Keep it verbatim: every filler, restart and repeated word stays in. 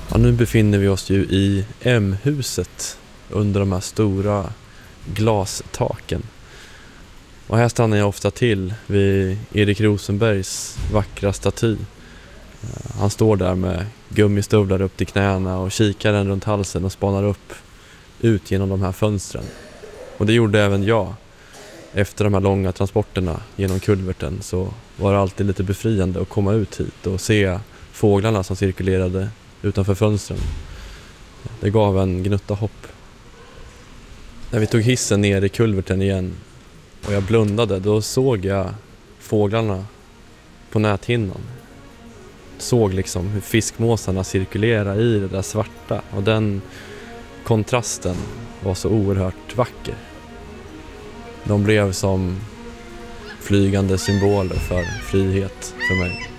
Ja, nu befinner vi oss ju i M-huset under de här stora glastaken. Och här stannar jag ofta till vid Erik Rosenbergs vackra staty. Han står där med gummistövlar upp till knäna och kikaren runt halsen och spanar upp ut genom de här fönstren. Och det gjorde även jag. Efter de här långa transporterna genom kulverten så var det alltid lite befriande att komma ut hit och se fåglarna som cirkulerade utanför fönstren. Det gav en gnutta hopp. När vi tog hissen ner i kulverten igen och jag blundade, då såg jag fåglarna på näthinnan. Såg liksom hur fiskmåsarna cirkulerar i det där svarta, och den kontrasten var så oerhört vacker. De blev som flygande symboler för frihet för mig.